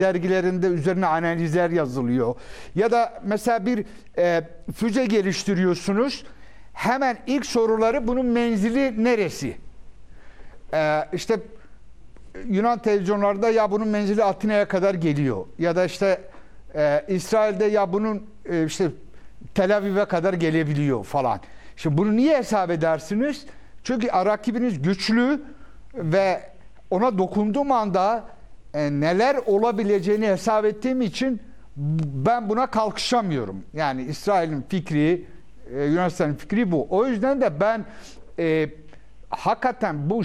dergilerinde üzerine analizler yazılıyor. Ya da mesela bir füze geliştiriyorsunuz. Hemen ilk soruları bunun menzili neresi? İşte Yunan televizyonlarda ya bunun menzili Atina'ya kadar geliyor. Ya da işte İsrail'de ya bunun işte Tel Aviv'e kadar gelebiliyor falan. Şimdi bunu niye hesap edersiniz? Çünkü rakibiniz güçlü ve ona dokunduğum anda neler olabileceğini hesap ettiğim için ben buna kalkışamıyorum. Yani İsrail'in fikri, Yunanistan'ın fikri bu. O yüzden de ben hakikaten bu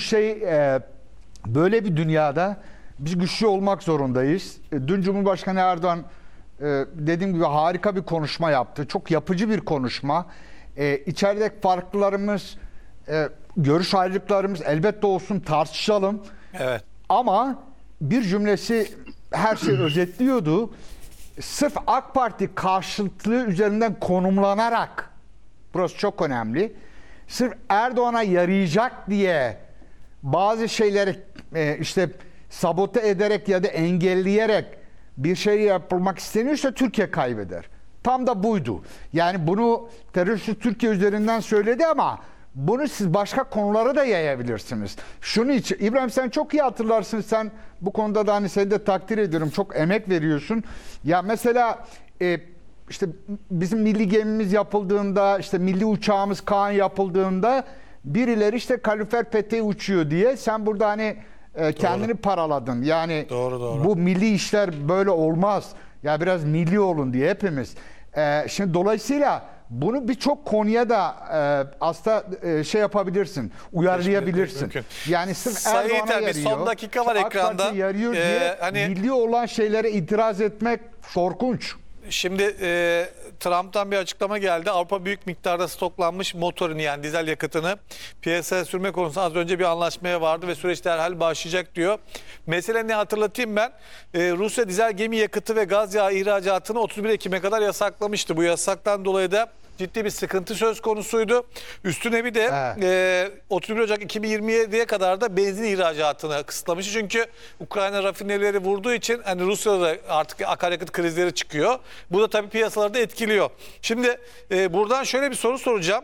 böyle bir dünyada biz güçlü olmak zorundayız. Dün Cumhurbaşkanı Erdoğan dediğim gibi harika bir konuşma yaptı. Çok yapıcı bir konuşma. İçerideki farklılarımız, görüş ayrılıklarımız elbette olsun, tartışalım. Evet. Ama bir cümlesi her şeyi özetliyordu. Sırf AK Parti karşıtlığı üzerinden konumlanarak, burası çok önemli, sırf Erdoğan'a yarayacak diye bazı şeyleri işte sabote ederek ya da engelleyerek bir şey yapılmak isteniyorsa Türkiye kaybeder. Tam da buydu. Yani bunu terörist Türkiye üzerinden söyledi ama bunu siz başka konulara da yayabilirsiniz. Şunun için, İbrahim sen çok iyi hatırlarsın, sen bu konuda da hani seni de takdir ediyorum, çok emek veriyorsun. Ya mesela işte bizim milli gemimiz yapıldığında, işte milli uçağımız Kaan yapıldığında birileri işte kalorifer peteği uçuyor diye sen burada hani kendini paraladın. Yani Doğru. Bu milli işler böyle olmaz. Ya biraz milli olun diye hepimiz. Şimdi dolayısıyla bunu birçok konuya da aslında şey yapabilirsin, uyarlayabilirsin. Mümkün. Yani sırf Sayın Erdoğan'a Yeter, bir yarıyor, son dakika var AK ekranda. Parti yarıyor diye hani milli olan şeylere itiraz etmek korkunç. Şimdi Trump'tan bir açıklama geldi. Avrupa büyük miktarda stoklanmış motorunu, yani dizel yakıtını piyasaya sürme konusunda az önce bir anlaşmaya vardı ve süreç derhal başlayacak diyor. Mesele ne, hatırlatayım ben. Rusya dizel gemi yakıtı ve gaz yağı ihracatını 31 Ekim'e kadar yasaklamıştı. Bu yasaktan dolayı da ciddi bir sıkıntı söz konusuydu. Üstüne bir de 31 Ocak 2027'ye kadar da benzin ihracatını kısıtlamıştı. Çünkü Ukrayna rafinerileri vurduğu için hani Rusya'da da artık akaryakıt krizleri çıkıyor. Bu da tabii piyasaları da etkiliyor. Şimdi buradan şöyle bir soru soracağım.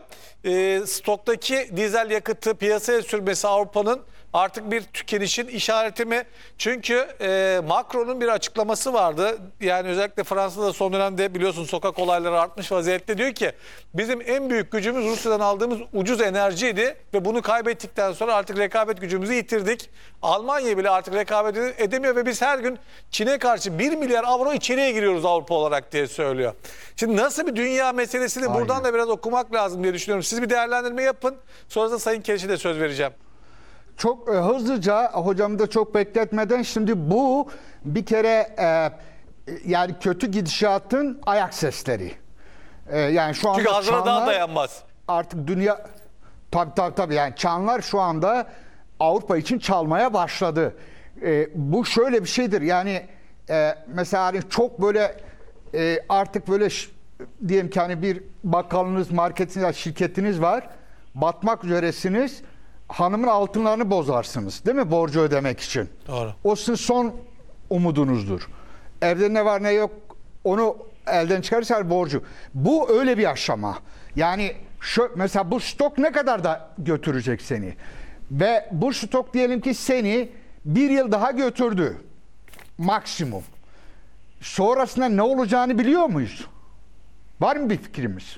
Stoktaki dizel yakıtı piyasaya sürmesi Avrupa'nın artık bir tükenişin işareti mi? Çünkü Macron'un bir açıklaması vardı. Yani özellikle Fransa'da son dönemde biliyorsun sokak olayları artmış vaziyette. Diyor ki bizim en büyük gücümüz Rusya'dan aldığımız ucuz enerjiydi ve bunu kaybettikten sonra artık rekabet gücümüzü yitirdik. Almanya bile artık rekabet edemiyor ve biz her gün Çin'e karşı 1 milyar avro içeriye giriyoruz Avrupa olarak diye söylüyor. Şimdi nasıl bir dünya meselesini buradan da biraz okumak lazım diye düşünüyorum. Siz bir değerlendirme yapın. Sonrasında Sayın Keliş'e de söz vereceğim. Çok hızlıca, hocamı da çok bekletmeden, şimdi bu bir kere yani kötü gidişatın ayak sesleri. Yani şu anda Çünkü hazıra daha dayanmaz. Artık dünya tabii yani çanlar şu anda Avrupa için çalmaya başladı. Bu şöyle bir şeydir. Yani mesela hani çok böyle artık böyle diyelim ki hani bir bakkalınız, marketiniz, şirketiniz var. Batmak üzeresiniz. Hanımın altınlarını bozarsınız, değil mi? Borcu ödemek için. Doğru. O sizin son umudunuzdur. Evde ne var ne yok onu elden çıkarırsa borcu. Bu öyle bir aşama. Yani mesela bu stok ne kadar da götürecek seni? Ve bu stok diyelim ki seni bir yıl daha götürdü. Maksimum. Sonrasında ne olacağını biliyor muyuz? Var mı bir fikrimiz?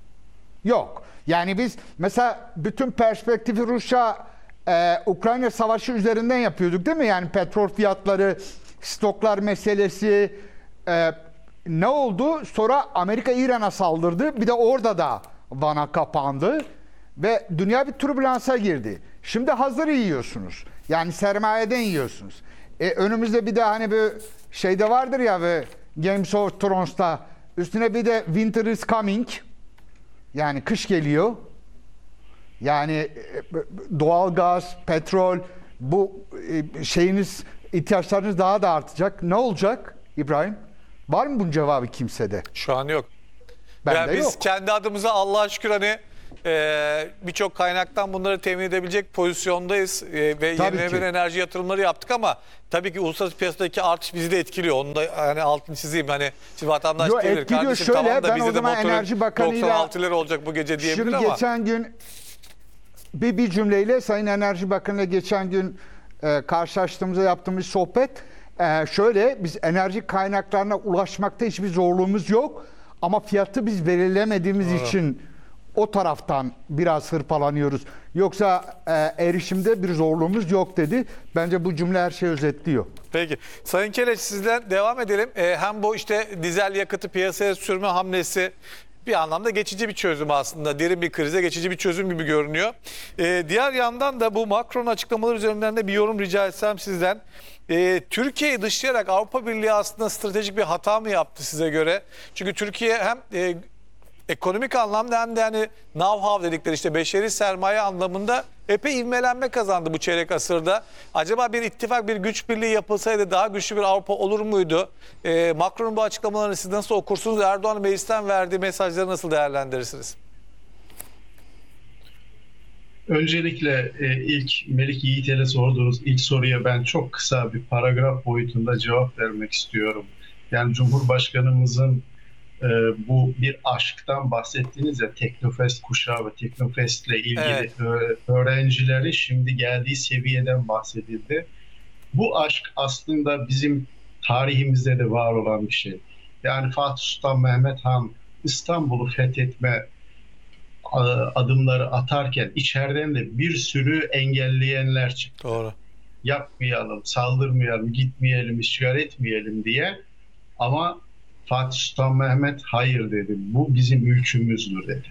Yok. Yani biz mesela bütün perspektifi Rusya-Ukrayna savaşı üzerinden yapıyorduk, değil mi? Yani petrol fiyatları, stoklar meselesi. Ne oldu? Sonra Amerika İran'a saldırdı. Bir de orada da vana kapandı. Ve dünya bir türbülansa girdi. Şimdi hazır yiyorsunuz. Yani sermayeden yiyorsunuz. Önümüzde bir de hani bir şeyde vardır ya, ve Games of Thrones'ta üstüne bir de Winter is Coming. Yani kış geliyor. Yani doğalgaz, petrol, bu ihtiyaçlarınız daha da artacak. Ne olacak İbrahim? Var mı bunun cevabı kimsede? Şu an yok. Bende Biz yok. kendi adımıza Allah'a şükür hani birçok kaynaktan bunları temin edebilecek pozisyondayız ve Tabii yenilenebilir ki. enerji yatırımları yaptık ama tabii ki uluslararası piyasadaki artış bizi de etkiliyor. Onu da hani altını çizeyim. Hani şimdi vatandaş Yo, diyebilir etkiliyor. kardeşim Şöyle, tamam da ben bizde o de zaman motorun Enerji Bakanı'yla 96 lira olacak bu gece diyebilir Şimdi ama. geçen gün bir cümleyle Sayın Enerji Bakanı'na geçen gün karşılaştığımızda yaptığımız sohbet şöyle: biz enerji kaynaklarına ulaşmakta hiçbir zorluğumuz yok ama fiyatı biz belirlemediğimiz için o taraftan biraz hırpalanıyoruz. Yoksa erişimde bir zorluğumuz yok dedi. Bence bu cümle her şeyi özetliyor. Peki. Sayın Keleş, sizden devam edelim. Hem bu işte dizel yakıtı piyasaya sürme hamlesi bir anlamda geçici bir çözüm aslında. Derin bir krize geçici bir çözüm gibi görünüyor. Diğer yandan da bu Macron açıklamaları üzerinden de bir yorum rica etsem sizden. Türkiye'yi dışlayarak Avrupa Birliği aslında stratejik bir hata mı yaptı size göre? Çünkü Türkiye hem ekonomik anlamda hem de hani know-how dedikleri işte beşeri sermaye anlamında epey ivmelenme kazandı bu çeyrek asırda. Acaba bir ittifak, bir güç birliği yapılsaydı daha güçlü bir Avrupa olur muydu? Macron'un bu açıklamalarını siz nasıl okursunuz? Erdoğan'ın meclisten verdiği mesajları nasıl değerlendirirsiniz? Öncelikle ilk Melik Yiğiter'e sorduğunuz ilk soruya ben çok kısa bir paragraf boyutunda cevap vermek istiyorum. Yani Cumhurbaşkanımızın bu bir aşktan bahsettiğiniz ya, Teknofest kuşağı ve Teknofest ile ilgili Evet. öğrencileri şimdi geldiği seviyeden bahsedildi. Bu aşk aslında bizim tarihimizde de var olan bir şey. Yani Fatih Sultan Mehmet Han İstanbul'u fethetme adımları atarken içeriden de bir sürü engelleyenler çıktı. Doğru. Yapmayalım, saldırmayalım, gitmeyelim, işgal etmeyelim diye. Ama Fatih Sultan Mehmet hayır dedi. Bu bizim mülkümüzdür dedi.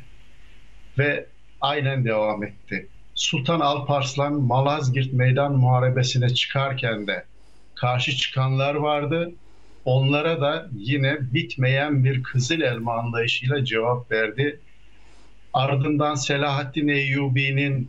Ve aynen devam etti. Sultan Alparslan Malazgirt Meydan Muharebesi'ne çıkarken de karşı çıkanlar vardı. Onlara da yine bitmeyen bir Kızıl Elma anlayışıyla cevap verdi. Ardından Selahaddin Eyyubi'nin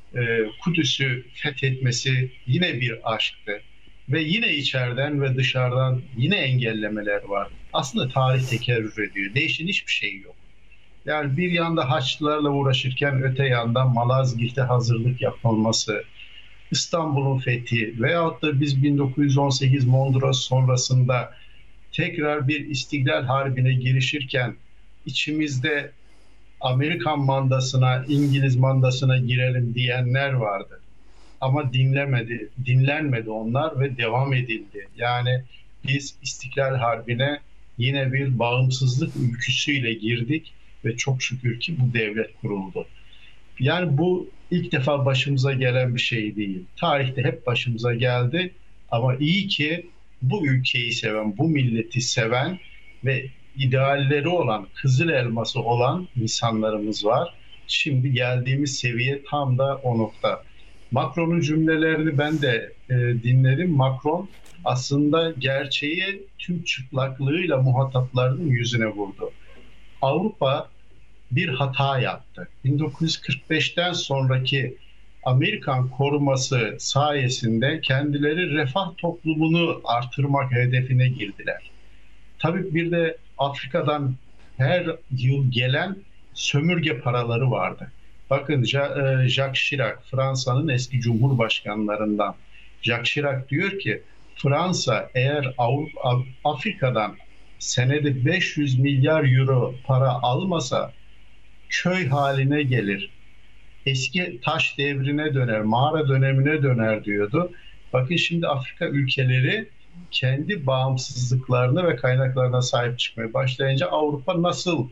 Kudüs'ü fethetmesi yine bir aşktı. Ve yine içeriden ve dışarıdan yine engellemeler var. Aslında tarih tekerrür ediyor. Değişen hiçbir şey yok. Yani bir yanda Haçlılarla uğraşırken öte yandan Malazgirt'e hazırlık yapılması, İstanbul'un fethi veyahut da biz 1918 Mondros sonrasında tekrar bir İstiklal Harbi'ne girişirken içimizde Amerikan mandasına, İngiliz mandasına girelim diyenler vardı. Ama dinlenmedi onlar ve devam edildi. Yani biz İstiklal Harbi'ne yine bir bağımsızlık ülküsüyle girdik ve çok şükür ki bu devlet kuruldu. Yani bu ilk defa başımıza gelen bir şey değil. Tarihte hep başımıza geldi ama iyi ki bu ülkeyi seven, bu milleti seven ve idealleri olan, kızıl elması olan insanlarımız var. Şimdi geldiğimiz seviye tam da o nokta. Macron'un cümlelerini ben de dinledim. Macron aslında gerçeği tüm çıplaklığıyla muhataplarının yüzüne vurdu. Avrupa bir hata yaptı. 1945'ten sonraki Amerikan koruması sayesinde kendileri refah toplumunu artırmak hedefine girdiler. Tabii bir de Afrika'dan her yıl gelen sömürge paraları vardı. Bakın Jacques Chirac, Fransa'nın eski cumhurbaşkanlarından. Jacques Chirac diyor ki Fransa eğer Afrika'dan senede 500 milyar euro para almasa köy haline gelir. Eski taş devrine döner, mağara dönemine döner diyordu. Bakın şimdi Afrika ülkeleri kendi bağımsızlıklarına ve kaynaklarına sahip çıkmaya başlayınca Avrupa nasıl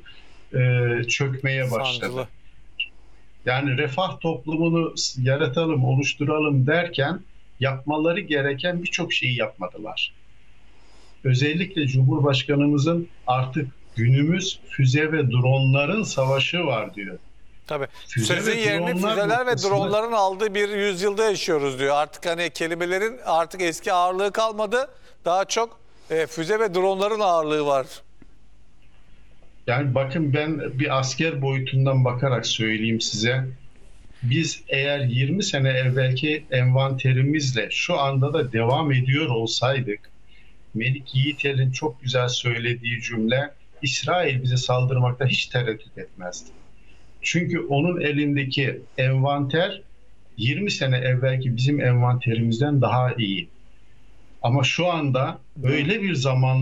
çökmeye başladı? Sancılı. Yani refah toplumunu yaratalım, oluşturalım derken yapmaları gereken birçok şeyi yapmadılar. Özellikle Cumhurbaşkanımızın artık günümüz füze ve dronların savaşı var diyor. Tabii. Füze Sözün ve yerini dronlar füzeler ve noktasında- dronların aldığı bir yüzyılda yaşıyoruz diyor. Artık hani kelimelerin artık eski ağırlığı kalmadı. Daha çok füze ve dronların ağırlığı var. Yani bakın ben bir asker boyutundan bakarak söyleyeyim size. Biz eğer 20 sene evvelki envanterimizle şu anda da devam ediyor olsaydık, Melik Yiğiter'in çok güzel söylediği cümle, İsrail bize saldırmakta hiç tereddüt etmezdi. Çünkü onun elindeki envanter 20 sene evvelki bizim envanterimizden daha iyi. Ama şu anda öyle bir zaman